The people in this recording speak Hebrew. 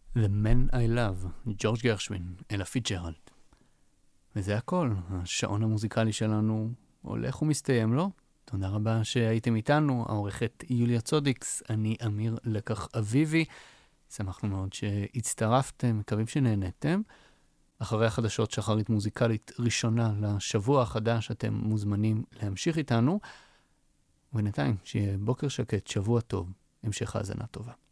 The Man I Love, ג'ורג' גרשווין, אלה פיטג'רלד. וזה הכל, השעון המוזיקלי שלנו הולך ומסתיים, לא? תודה רבה שהייתם איתנו, העורכת יוליה צודיקס, אני אמיר לקח אביבי. שמחנו מאוד שהצטרפתם, מקווים שנהנתם. אחרי החדשות שחרית מוזיקלית ראשונה לשבוע החדש, אתם מוזמנים להמשיך איתנו. ובינתיים, שיהיה בוקר שקט, שבוע טוב, המשך האזנה טובה.